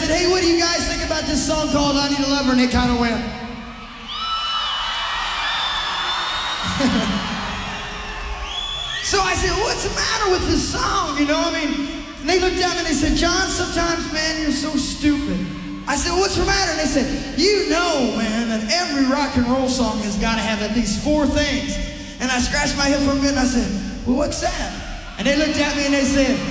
said, hey, what do you guys think about this song called I Need a Lover? And they kind of went. So I said, what's the matter with this song? You know, I mean, and they looked at me and they said, John, sometimes, man, you're so stupid. I said, what's the matter? And they said, you know, man, that every rock and roll song has got to have at least 4 things. And I scratched my head for a minute and I said, well, what's that? And they looked at me and they said,